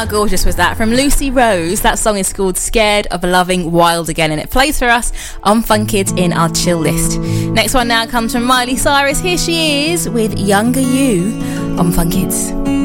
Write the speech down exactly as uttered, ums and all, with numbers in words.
How gorgeous was that? From Lucy Rose. That song is called Scared of Loving Wild Again, and it plays for us on Fun Kids in our chill list. Next one now comes from Miley Cyrus. Here she is with Younger You on Fun Kids.